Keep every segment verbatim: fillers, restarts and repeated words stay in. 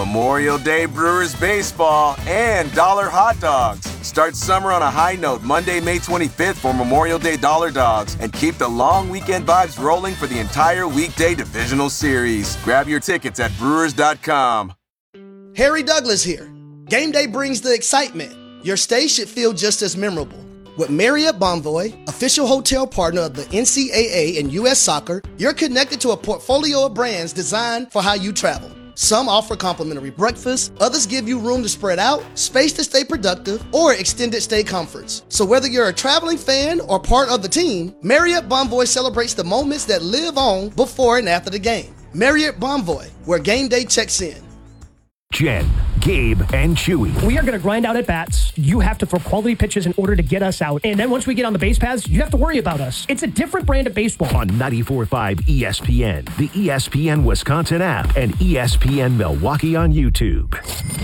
Memorial Day Brewers baseball and dollar hot dogs. Start summer on a high note Monday, May twenty-fifth for Memorial Day Dollar Dogs and keep the long weekend vibes rolling for the entire weekday divisional series. Grab your tickets at brewers dot com. Harry Douglas here. Game day brings the excitement. Your stay should feel just as memorable. With Marriott Bonvoy, official hotel partner of the N C double A and U S Soccer, you're connected to a portfolio of brands designed for how you travel. Some offer complimentary breakfast, others give you room to spread out, space to stay productive, or extended stay comforts. So whether you're a traveling fan or part of the team, Marriott Bonvoy celebrates the moments that live on before and after the game. Marriott Bonvoy, where game day checks in. Jen, Gabe, and Chewy. We are going to grind out at bats. You have to throw quality pitches in order to get us out. And then once we get on the base paths, you have to worry about us. It's a different brand of baseball. On ninety-four point five E S P N, the E S P N Wisconsin app, and E S P N Milwaukee on YouTube.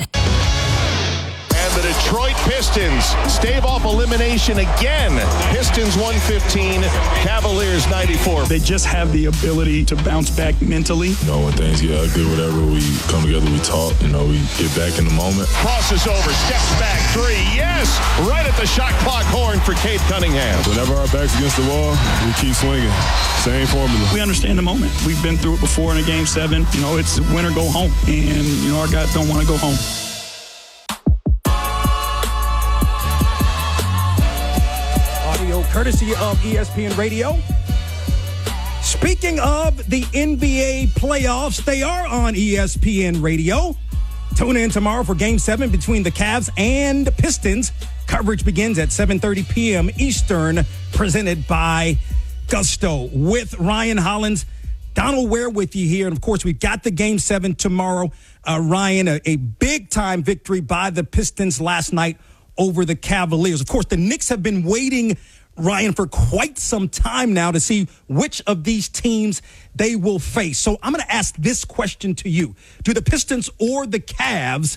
The Detroit Pistons stave off elimination again. Pistons one fifteen, Cavaliers ninety-four. They just have the ability to bounce back mentally. You know, when things get ugly, whatever, we come together, we talk, you know, we get back in the moment. Crosses over, steps back, three, yes! Right at the shot clock horn for Cade Cunningham. Whenever our back's against the wall, we keep swinging. Same formula. We understand the moment. We've been through it before in a game seven. You know, it's win or go home. And, you know, our guys don't want to go home. Courtesy of E S P N Radio. Speaking of the N B A playoffs, they are on E S P N Radio. Tune in tomorrow for Game seven between the Cavs and the Pistons. Coverage begins at seven thirty p.m. Eastern, presented by Gusto. With Ryan Hollins, Donald Ware with you here. And, of course, we've got the Game seven tomorrow. Uh, Ryan, a, a big-time victory by the Pistons last night over the Cavaliers. Of course, the Knicks have been waiting, Ryan, for quite some time now to see which of these teams they will face. So I'm going to ask this question to you. Do the Pistons or the Cavs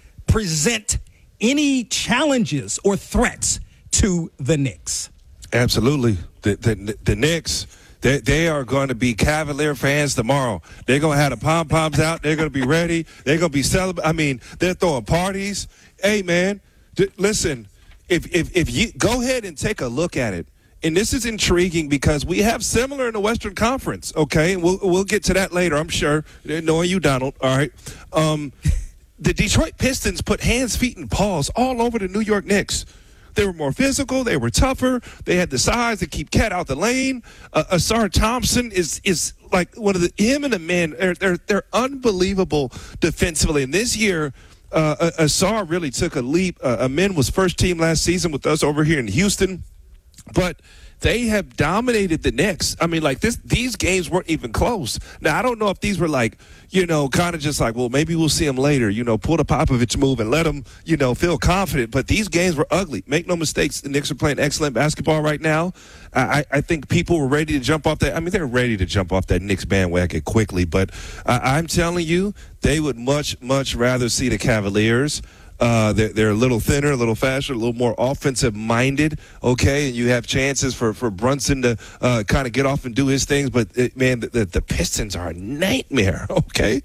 present any challenges or threats to the Knicks? Absolutely. The, the, the Knicks, they, they are going to be Cavalier fans tomorrow. They're going to have the pom-poms out. They're going to be ready. They're going to be celebrating. I mean, they're throwing parties. Hey, man, d- listen. If, if if you go ahead and take a look at it, and this is intriguing because we have similar in the Western Conference, okay? And we'll we'll get to that later, I'm sure. Knowing you, Donald, all right. Um, the Detroit Pistons put hands, feet, and paws all over the New York Knicks. They were more physical. They were tougher. They had the size to keep Cat out the lane. Uh, Asar Thompson is is like one of the him and the men. They're they're, they're unbelievable defensively. And this year, Uh, Asar really took a leap. Uh, Amen was first team last season with us over here in Houston, but they have dominated the Knicks. I mean, like this, these games weren't even close. Now, I don't know if these were like, you know, kind of just like, well, maybe we'll see them later, you know, pull the Popovich move and let them, you know, feel confident. But these games were ugly. Make no mistakes. The Knicks are playing excellent basketball right now. I, I think people were ready to jump off that. I mean, they're ready to jump off that Knicks bandwagon quickly. But uh, I'm telling you, they would much, much rather see the Cavaliers. Uh, they're, they're a little thinner, a little faster, a little more offensive-minded, okay? And you have chances for, for Brunson to uh, kind of get off and do his things. But, it, man, the, the, the Pistons are a nightmare, okay?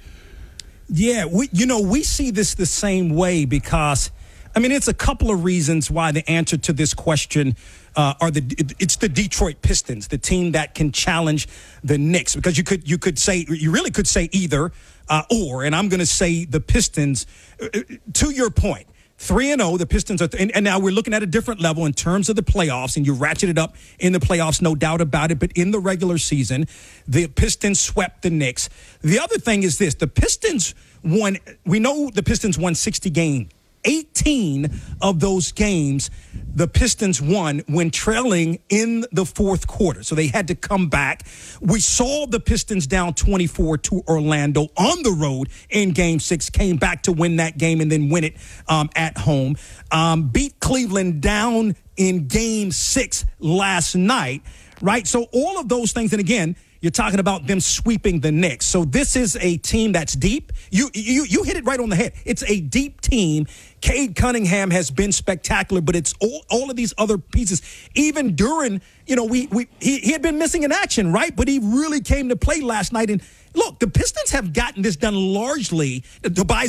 Yeah, we, you know, we see this the same way because, I mean, it's a couple of reasons why the answer to this question uh, are the it's the Detroit Pistons, the team that can challenge the Knicks. Because you could you could say you really could say either uh, or, and I'm going to say the Pistons. Uh, to your point, three and zero, the Pistons are, th- and, and now we're looking at a different level in terms of the playoffs, and you ratchet it up in the playoffs, no doubt about it. But in the regular season, the Pistons swept the Knicks. The other thing is this: the Pistons won. We know the Pistons won sixty games. eighteen of those games, the Pistons won when trailing in the fourth quarter. So they had to come back. We saw the Pistons down twenty-four to Orlando on the road in game six, came back to win that game and then win it um, at home. Um, beat Cleveland down in game six last night, right? So all of those things, and again, you're talking about them sweeping the Knicks. So this is a team that's deep. You you you hit it right on the head. It's a deep team. Cade Cunningham has been spectacular, but it's all, all of these other pieces. Even during, you know, we we he, he had been missing in action, right? But he really came to play last night. And look, the Pistons have gotten this done largely. Tobias